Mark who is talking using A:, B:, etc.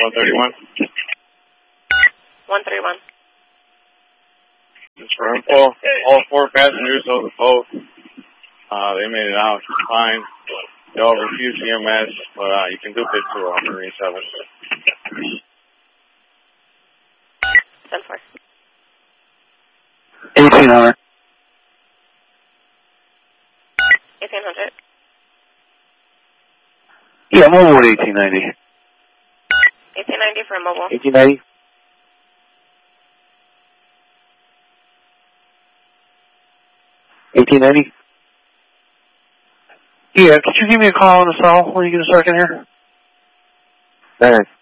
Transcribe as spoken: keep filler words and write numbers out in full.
A: one thirty-one.
B: one thirty-one.
A: Just for info, all four passengers of the boat, uh, they made it out fine. They all refused E M S, but uh, you can do bid two on Marine seven.
B: ten four.
C: eighteen hundred.
B: eighteen hundred.
C: Yeah, mobile at eighteen ninety.
B: eighteen ninety for mobile.
C: eighteen ninety. eighteen ninety. Yeah, could you give me a call on the cell when you get a second here? Thanks.